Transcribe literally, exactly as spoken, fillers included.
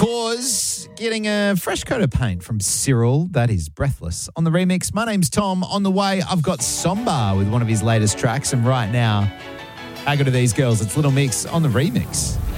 Cause getting a fresh coat of paint from Cyril, that is Breathless, on the remix. My name's Tom. On the way, I've got Somba with one of his latest tracks. And right now, how good are these girls? It's Little Mix on the remix.